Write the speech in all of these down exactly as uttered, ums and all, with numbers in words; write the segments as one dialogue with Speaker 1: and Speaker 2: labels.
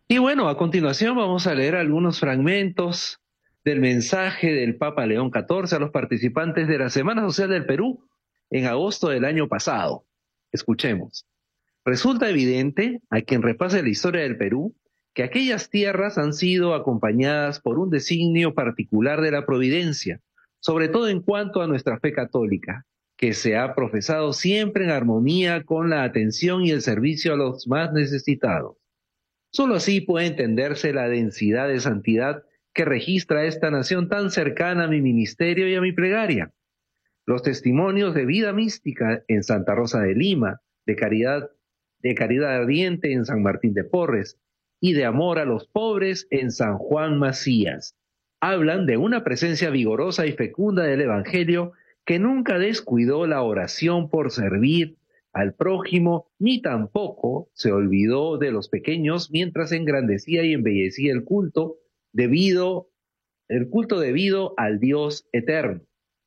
Speaker 1: Y bueno, a continuación vamos a leer algunos fragmentos del mensaje del Papa León catorce a los participantes de la Semana Social del Perú en agosto del año pasado. Escuchemos. Resulta evidente a quien repase la historia del Perú que aquellas tierras han sido acompañadas por un designio particular de la providencia, sobre todo en cuanto a nuestra fe católica, que se ha profesado siempre en armonía con la atención y el servicio a los más necesitados. Solo así puede entenderse la densidad de santidad que registra esta nación tan cercana a mi ministerio y a mi plegaria. Los testimonios de vida mística en Santa Rosa de Lima, de caridad, de caridad ardiente en San Martín de Porres y de amor a los pobres en San Juan Macías hablan de una presencia vigorosa y fecunda del Evangelio que nunca descuidó la oración por servir al prójimo, ni tampoco se olvidó de los pequeños mientras engrandecía y embellecía el culto debido, el culto debido al Dios eterno.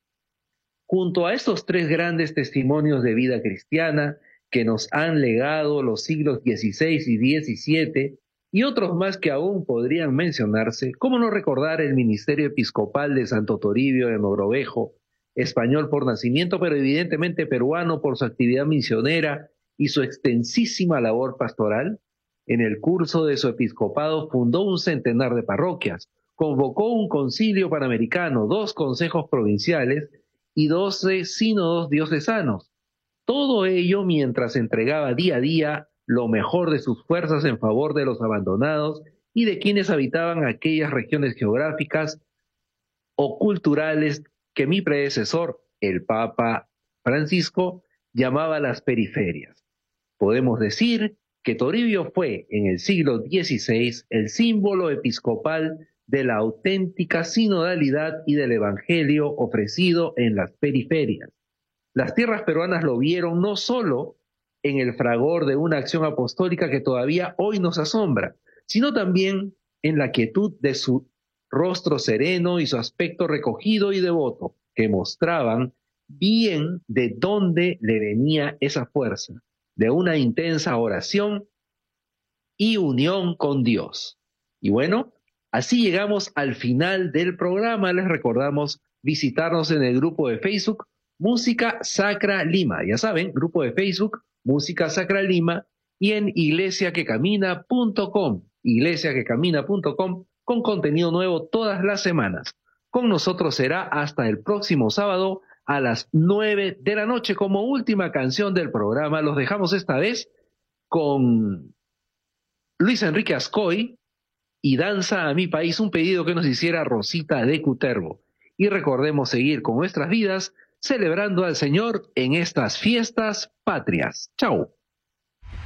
Speaker 1: Junto a estos tres grandes testimonios de vida cristiana que nos han legado los siglos dieciséis y diecisiete, y otros más que aún podrían mencionarse, ¿cómo no recordar el ministerio episcopal de Santo Toribio de Mogrovejo, español por nacimiento, pero evidentemente peruano por su actividad misionera y su extensísima labor pastoral? En el curso de su episcopado fundó un centenar de parroquias, convocó un concilio panamericano, dos consejos provinciales y doce sínodos diocesanos. Todo ello mientras entregaba día a día lo mejor de sus fuerzas en favor de los abandonados y de quienes habitaban aquellas regiones geográficas o culturales que mi predecesor, el Papa Francisco, llamaba las periferias. Podemos decir que Toribio fue en el siglo dieciséis el símbolo episcopal de la auténtica sinodalidad y del evangelio ofrecido en las periferias. Las tierras peruanas lo vieron no solo en el fragor de una acción apostólica que todavía hoy nos asombra, sino también en la quietud de su rostro sereno y su aspecto recogido y devoto, que mostraban bien de dónde le venía esa fuerza, de una intensa oración y unión con Dios. Y bueno, así llegamos al final del programa. Les recordamos visitarnos en el grupo de Facebook Música Sacra Lima. Ya saben, grupo de Facebook Música Sacra Lima y en iglesia que camina punto com, iglesia que camina punto com, con contenido nuevo todas las semanas. Con nosotros será hasta el próximo sábado a las nueve de la noche. Como última canción del programa, los dejamos esta vez con Luis Enrique Ascoy y Danza a mi país, un pedido que nos hiciera Rosita de Cutervo. Y recordemos seguir con nuestras vidas celebrando al Señor en estas fiestas patrias. Chau.